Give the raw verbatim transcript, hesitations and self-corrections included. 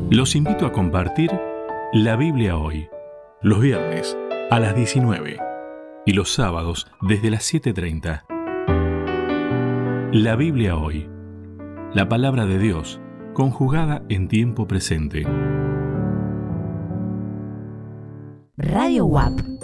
Los invito a compartir la Biblia hoy, los viernes a las diecinueve y los sábados desde las siete treinta. La Biblia hoy, la palabra de Dios conjugada en tiempo presente. Radio U A P